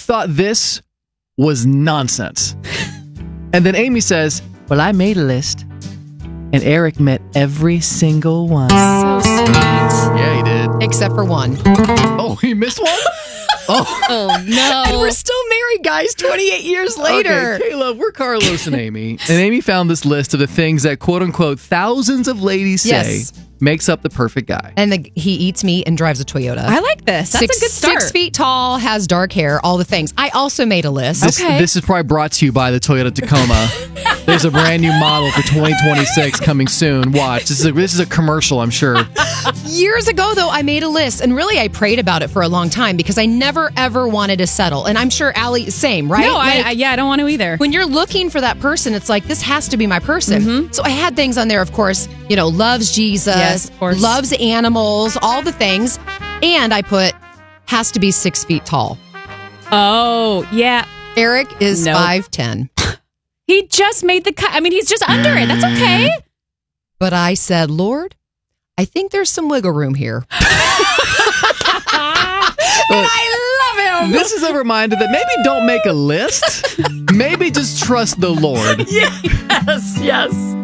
thought this was nonsense. And then Amy says, well, I made a list, and Eric met every single one. So sweet. Yeah, he did. Except for one. Oh, he missed one? Oh, no. And we're still married, guys, 28 years later. Okay, Caleb, we're Carlos and Amy. And Amy found this list of the things that, quote unquote, thousands of ladies say makes up the perfect guy. And he eats meat and drives a Toyota. I like this. That's a good start. 6 feet tall, has dark hair, all the things. I also made a list. This is probably brought to you by the Toyota Tacoma. There's a brand new model for 2026 coming soon. Watch. This is a commercial, I'm sure. Years ago, though, I made a list, and really I prayed about it for a long time because I never, ever wanted to settle. And I'm sure Allie, same, right? No, I don't want to either. When you're looking for that person, it's like, this has to be my person. Mm-hmm. So I had things on there, of course, loves Jesus, yes, of course. Loves animals, all the things. And I put, has to be 6 feet tall. Oh, yeah. Eric is 5'10". He just made the cut. I mean, he's just under it. That's okay. But I said, Lord, I think there's some wiggle room here. And I love him. This is a reminder that maybe don't make a list. Maybe just trust the Lord. Yes, yes.